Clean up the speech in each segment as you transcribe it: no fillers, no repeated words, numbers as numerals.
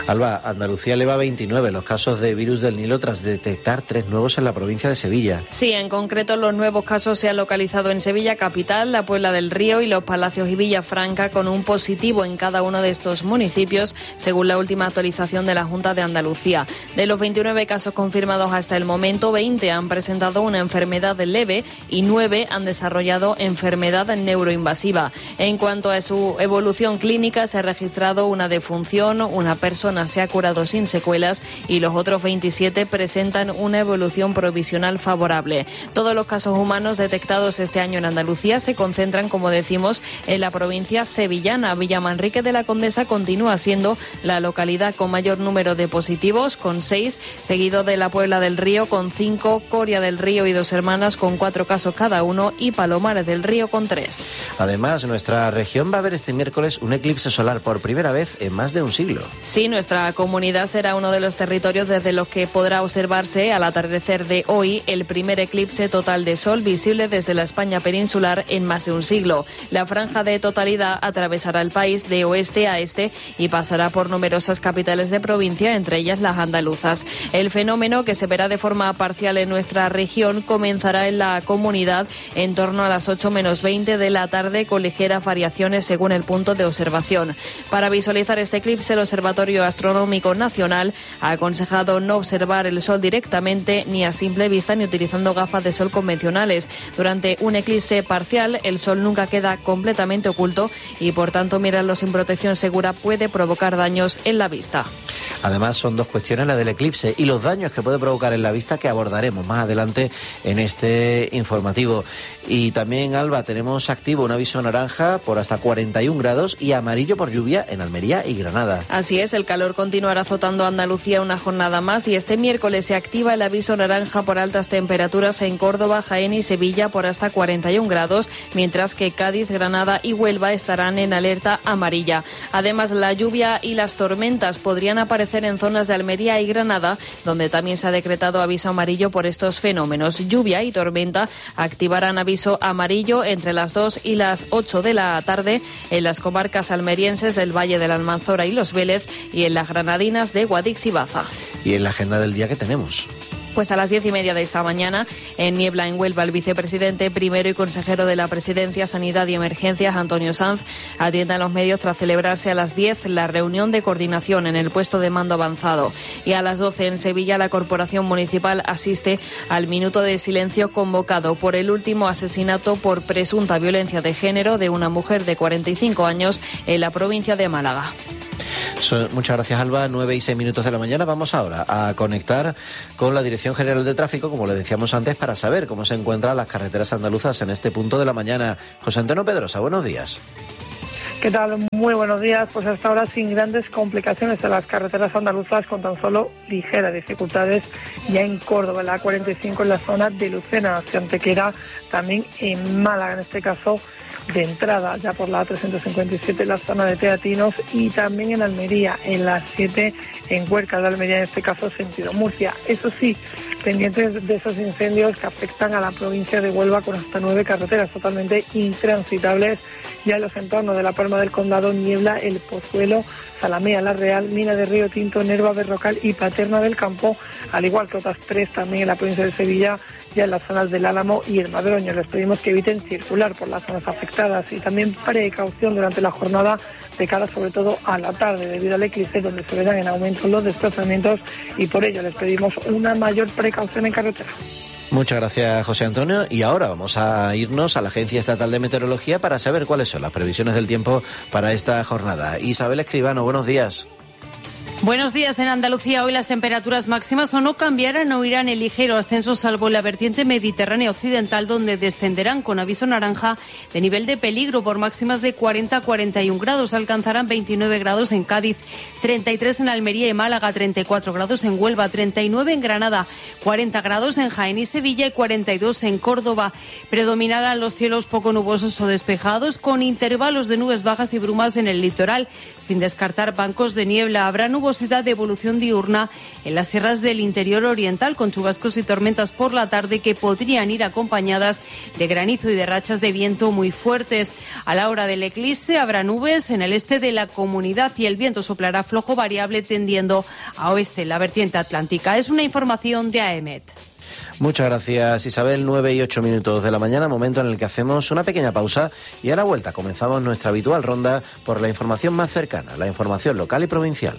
Alba, Andalucía eleva 29 los casos de virus del Nilo tras detectar 3 nuevos en la provincia de Sevilla. Sí, en concreto los nuevos casos se han localizado en Sevilla capital, la Puebla del Río y Los Palacios y Villafranca, con un positivo en cada uno de estos municipios, según la última actualización de la Junta de Andalucía. De los 29 casos confirmados hasta el momento, 20 han presentado una enfermedad leve y 9 han desarrollado enfermedad neuroinvasiva. En cuanto a su evolución clínica, se ha registrado una defunción, una persona se ha curado sin secuelas y los otros 27 presentan una evolución provisional favorable. Todos los casos humanos detectados este año en Andalucía se concentran, como decimos, en la provincia sevillana. Villamanrique de la Condesa continúa siendo la localidad con mayor número de positivos, con 6, seguido de la Puebla del Río con 5, Coria del Río y Dos Hermanas con 4 casos cada uno y Palomares del Río con 3. Además, nuestra región va a ver este miércoles un eclipse solar por primera vez en más de un siglo. Sí, nuestra comunidad será uno de los territorios desde los que podrá observarse al atardecer de hoy el primer eclipse total de sol visible desde la España peninsular en más de un siglo. La franja de totalidad atravesará el país de oeste a este y pasará por numerosas capitales de provincia, entre ellas las andaluzas. El fenómeno, que se verá de forma parcial en nuestra región, comenzará en la comunidad en torno a las 8 menos 20 de la tarde, con ligeras variaciones según el punto de observación. Para visualizar este eclipse, el Observatorio Astronómico Nacional ha aconsejado no observar el sol directamente, ni a simple vista, ni utilizando gafas de sol convencionales. Durante un eclipse parcial, el sol nunca queda completamente oculto y, por tanto, mirarlo sin protección segura puede provocar daños en la vista. Además, son 2 cuestiones, la del eclipse y los daños que puede provocar en la vista, que abordaremos más adelante en este informativo. Y también, Alba, tenemos activo un aviso naranja por hasta 41 grados y amarillo por lluvia en Almería y Granada. Así es, el calor continuará azotando a Andalucía una jornada más y este miércoles se activa el aviso naranja por altas temperaturas en Córdoba, Jaén y Sevilla por hasta 41 grados, mientras que Cádiz, Granada y Huelva estarán en alerta amarilla. Además, la lluvia y las tormentas podrían aparecer en zonas de Almería y Granada, donde también se ha decretado aviso amarillo por estos fenómenos. Lluvia y tormenta activarán aviso amarillo entre las 2 y las 8 de la tarde en las comarcas almerienses del Valle de la Almanzora y Los Vélez y en las granadinas de Guadix y Baza. ¿Y en la agenda del día qué tenemos? Pues a las 10:30 de esta mañana, en Niebla, en Huelva, el vicepresidente primero y consejero de la Presidencia, Sanidad y Emergencias, Antonio Sanz, atiende a los medios tras celebrarse a las 10 la reunión de coordinación en el puesto de mando avanzado. Y a las 12 en Sevilla, la Corporación Municipal asiste al minuto de silencio convocado por el último asesinato por presunta violencia de género de una mujer de 45 años en la provincia de Málaga. Muchas gracias, Alba. 9:06 de la mañana. Vamos ahora a conectar con la Dirección General de Tráfico, como le decíamos antes, para saber cómo se encuentran las carreteras andaluzas en este punto de la mañana. José Antonio Pedrosa, buenos días. ¿Qué tal? Muy buenos días. Pues hasta ahora sin grandes complicaciones en las carreteras andaluzas, con tan solo ligeras dificultades ya en Córdoba, en la A45 en la zona de Lucena, hacia Antequera, también en Málaga, en este caso de entrada ya por la A357 en la zona de Teatinos, y también en Almería, en la 7 en Huerca de Almería, en este caso sentido Murcia. Eso sí, pendientes de esos incendios que afectan a la provincia de Huelva, con hasta 9 carreteras totalmente intransitables ya en los entornos de La Palma del Condado, Niebla, El Pozuelo, Zalamea, La Real, Mina de Río Tinto, Nerva, Berrocal y Paterna del Campo, al igual que otras 3 también en la provincia de Sevilla, ya en las zonas del Álamo y el Madroño. Les pedimos que eviten circular por las zonas afectadas y también precaución durante la jornada de cara sobre todo a la tarde, debido al eclipse, donde se verán en aumento los desplazamientos, y por ello les pedimos una mayor precaución en carretera. Muchas gracias, José Antonio. Y ahora vamos a irnos a la Agencia Estatal de Meteorología para saber cuáles son las previsiones del tiempo para esta jornada. Isabel Escribano, buenos días. Buenos días. En Andalucía hoy las temperaturas máximas o no cambiarán o irán en ligero ascenso, salvo en la vertiente mediterránea occidental, donde descenderán con aviso naranja de nivel de peligro por máximas de 40 a 41 grados. Alcanzarán 29 grados en Cádiz, 33 en Almería y Málaga, 34 grados en Huelva, 39 en Granada, 40 grados en Jaén y Sevilla y 42 en Córdoba. Predominarán los cielos poco nubosos o despejados, con intervalos de nubes bajas y brumas en el litoral, sin descartar bancos de niebla. Habrá nubosidad nubosidad de evolución diurna en las sierras del interior oriental, con chubascos y tormentas por la tarde que podrían ir acompañadas de granizo y de rachas de viento muy fuertes. A la hora del eclipse habrá nubes en el este de la comunidad y el viento soplará flojo variable tendiendo a oeste en la vertiente atlántica. Es una información de AEMET. Muchas gracias, Isabel. 9:08 de la mañana, momento en el que hacemos una pequeña pausa y a la vuelta comenzamos nuestra habitual ronda por la información más cercana, la información local y provincial.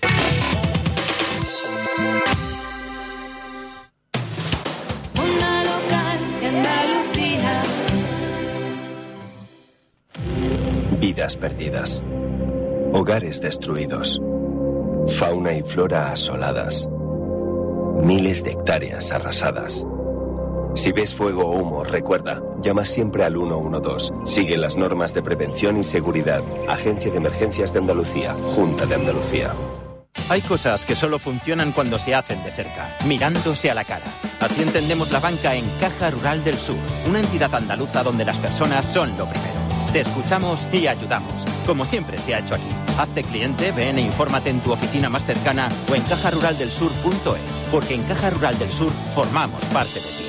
Vidas perdidas, hogares destruidos, fauna y flora asoladas, miles de hectáreas arrasadas. Si ves fuego o humo, recuerda, llama siempre al 112. Sigue las normas de prevención y seguridad. Agencia de Emergencias de Andalucía, Junta de Andalucía. Hay cosas que solo funcionan cuando se hacen de cerca, mirándose a la cara. Así entendemos la banca en Caja Rural del Sur, una entidad andaluza donde las personas son lo primero. Te escuchamos y ayudamos, como siempre se ha hecho aquí. Hazte cliente, ven e infórmate en tu oficina más cercana o en cajaruraldelsur.es, porque en Caja Rural del Sur formamos parte de ti.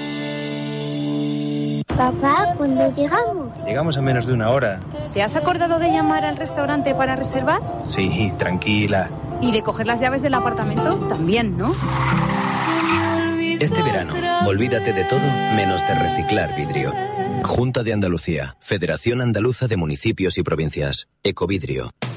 Papá, ¿cuándo llegamos? Llegamos en menos de una hora. ¿Te has acordado de llamar al restaurante para reservar? Sí, tranquila. ¿Y de coger las llaves del apartamento? También, ¿no? Este verano, olvídate de todo menos de reciclar vidrio. Junta de Andalucía, Federación Andaluza de Municipios y Provincias, Ecovidrio.